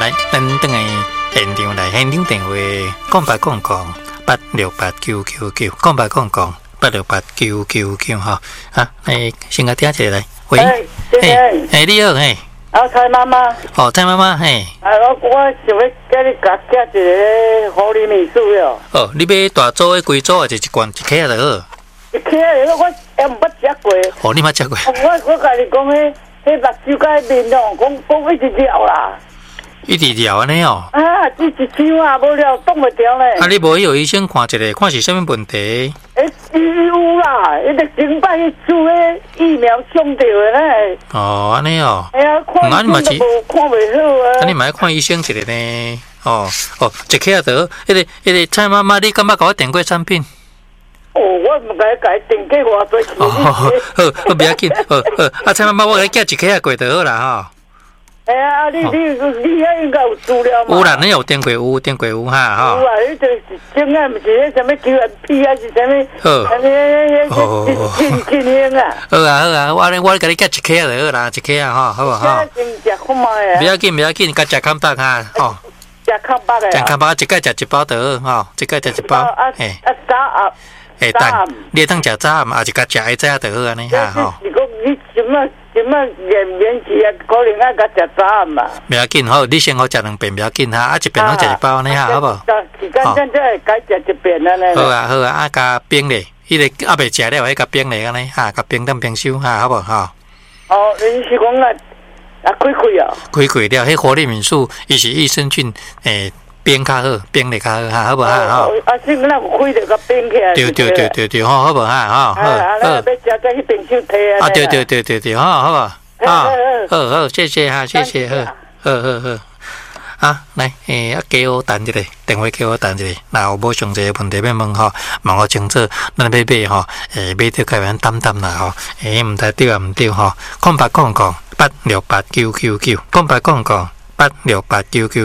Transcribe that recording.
来，咱等下现场来现场电话，讲白讲868999，讲白讲868999哈。啊，先甲听一下来，喂，你好， 蔡妈妈。 哦，蔡妈妈，嘿。 我想要叫你甲寄一个狐狸米薯哟。 哦，你要大组的规组，还是一罐一克就好？ 一克的，我还毋捌食过。 哦，你捌食过？ 我甲你讲，迄目睭甲面哦，讲讲一直掉啦。 一直掉安尼哦。 啊，这一箱啊，无了挡袂掉咧。 啊，你无有医生看一下，看是啥物问题？ 有啦，迄个前摆去做迄疫苗伤到的咧。 哦，安尼哦。 哎呀，看医生都无看袂好啊。 啊，你嘛要看医生一下呢？哦，一克得。迄个蔡妈妈，你敢捌甲我订过产品？ 哦，我唔该甲伊订过偌济钱。 好，不要紧。啊，蔡妈妈，我给你寄一克啊，过就好啦吼。 哎呀，你遐应该有资料嘛？ 有啦，你有订过有哈吼。 有啊，迄就是真爱，毋是迄什么 QMP 还是什么？金兴啊。 好啊，我给你寄一克就好啦，一克啊吼，好不好？ 先食看卖啊。 不要紧，甲食康巴哈吼。 食康巴的。 食康巴，一盖食一包就好吼，一盖食一包。 早暗。 等你当食早暗，也是甲食下早就好安尼哈吼。 是讲你什么延期啊？可能啊，甲食早暗嘛。 不要紧，好，你先好食2遍，不要紧哈，啊一遍拢食一包呢哈，好不？ 时间真正会改食一遍啊呢。 好啊，啊加冰咧，迄个还袂食了，迄加冰咧安尼哈，加冰当冰收哈，好不哈？ 哦，你是讲啊开啊？ 开了，迄活力敏素，伊是益生菌冰较好，冰咧较好哈，好不哈？吼。 啊，先咱有开着个冰起来。 对，好不哈？吼。 要食再去冰箱摕啊。 啊，对，好不？好，谢谢哈，谢谢，好。啊，来，给我等一下，电话给我等一下，那有无详细的问题要问吼，问我清楚，咱要买吼，买到开完淡啦吼，毋知对啊毋对吼，空白讲868999，空白讲868999。